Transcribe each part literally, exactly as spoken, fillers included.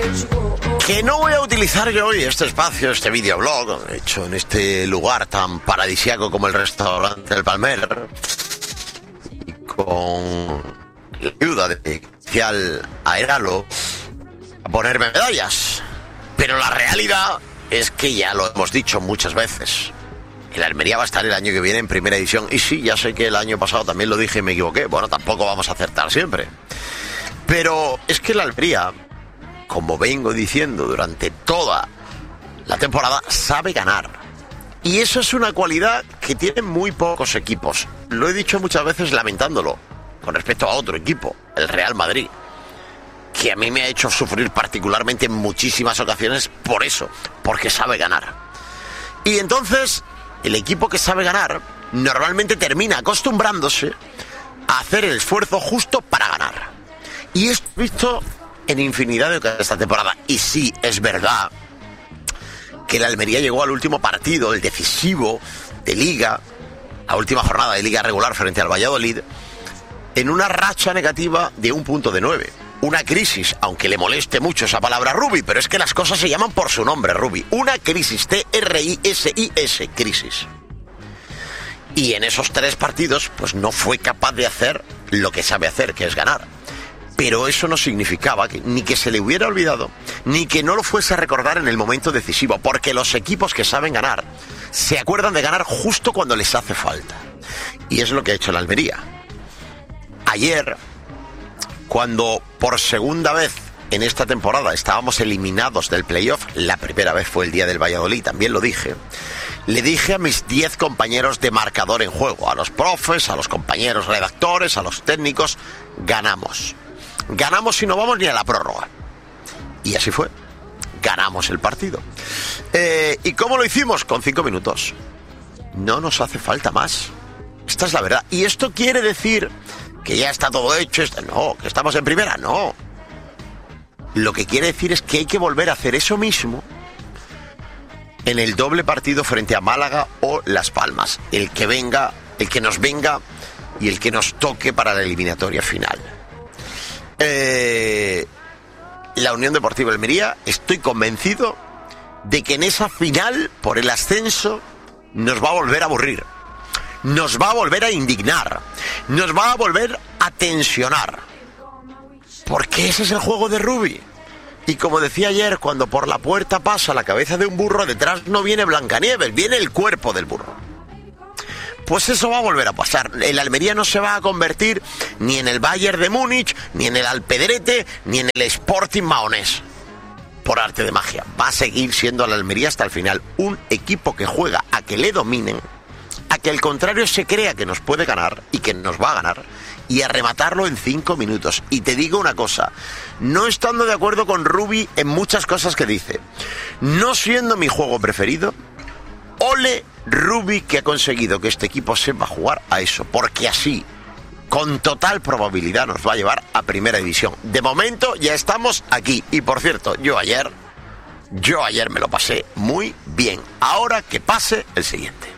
Que no voy a utilizar yo hoy este espacio, este videoblog, hecho en este lugar tan paradisíaco como el restaurante del Palmer, y con la ayuda de especial Aeralo, a ponerme medallas. Pero la realidad es que ya lo hemos dicho muchas veces. El Almería va a estar el año que viene en primera división. Y sí, ya sé que el año pasado también lo dije y me equivoqué. Bueno, tampoco vamos a acertar siempre. Pero es que el Almería, como vengo diciendo durante toda la temporada, sabe ganar. Y eso es una cualidad que tienen muy pocos equipos. Lo he dicho muchas veces lamentándolo con respecto a otro equipo, el Real Madrid, que a mí me ha hecho sufrir particularmente en muchísimas ocasiones por eso, porque sabe ganar. Y entonces, el equipo que sabe ganar normalmente termina acostumbrándose a hacer el esfuerzo justo para ganar. Y esto he visto en infinidad de ocasiones esta temporada. Y sí, es verdad que la Almería llegó al último partido, el decisivo de Liga, la última jornada de Liga regular frente al Valladolid, en una racha negativa de un punto de nueve. Una crisis, aunque le moleste mucho esa palabra Rubi, pero es que las cosas se llaman por su nombre, Rubi. Una crisis, T R I S I S, crisis. Y en esos tres partidos, pues no fue capaz de hacer lo que sabe hacer, que es ganar. Pero eso no significaba que, ni que se le hubiera olvidado, ni que no lo fuese a recordar en el momento decisivo, porque los equipos que saben ganar se acuerdan de ganar justo cuando les hace falta. Y es lo que ha hecho la Almería. Ayer, cuando por segunda vez en esta temporada estábamos eliminados del playoff, la primera vez fue el día del Valladolid, también lo dije, le dije a mis diez compañeros de marcador en juego, a los profes, a los compañeros redactores, a los técnicos, ganamos. Ganamos y no vamos ni a la prórroga. Y así fue. Ganamos el partido. Eh, ¿Y cómo lo hicimos? Con cinco minutos. No nos hace falta más. Esta es la verdad. ¿Y esto quiere decir que ya está todo hecho? No, que estamos en primera. No. Lo que quiere decir es que hay que volver a hacer eso mismo en el doble partido frente a Málaga o Las Palmas. El que venga, el que nos venga y el que nos toque para la eliminatoria final. Eh, la Unión Deportiva Almería, estoy convencido de que en esa final por el ascenso nos va a volver a aburrir, nos va a volver a indignar, nos va a volver a tensionar, porque ese es el juego de Rubi. Y como decía ayer, cuando por la puerta pasa la cabeza de un burro, detrás no viene Blancanieves, viene el cuerpo del burro. Pues eso va a volver a pasar. El Almería no se va a convertir ni en el Bayern de Múnich, ni en el Alpedrete, ni en el Sporting Maonés. Por arte de magia. Va a seguir siendo el Almería hasta el final un equipo que juega a que le dominen, a que el contrario se crea que nos puede ganar y que nos va a ganar, y a rematarlo en cinco minutos. Y te digo una cosa, no estando de acuerdo con Rubi en muchas cosas que dice, no siendo mi juego preferido, ole Rubi que ha conseguido que este equipo sepa jugar a eso, porque así, con total probabilidad, nos va a llevar a primera división. De momento ya estamos aquí. Y por cierto, yo ayer, yo ayer me lo pasé muy bien. Ahora que pase el siguiente.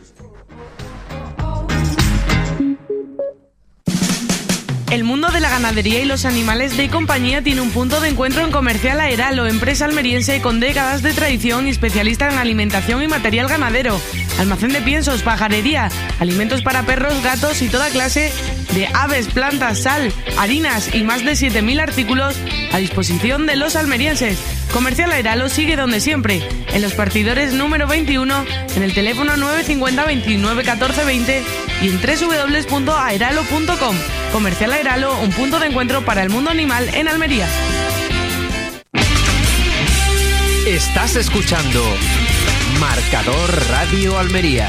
El mundo de la ganadería y los animales de compañía tiene un punto de encuentro en Comercial Aeralo, empresa almeriense con décadas de tradición y especialista en alimentación y material ganadero. Almacén de piensos, pajarería, alimentos para perros, gatos y toda clase de aves, plantas, sal, harinas y más de siete mil artículos a disposición de los almerienses. Comercial Aeralo sigue donde siempre, en los partidores número veintiuno, en el teléfono nueve cinco cero, veintinueve, catorce, veinte y en doble u doble u doble u punto aeralo punto com. Comercial Aeralo, un punto de encuentro para el mundo animal en Almería. Estás escuchando Marcador Radio Almería.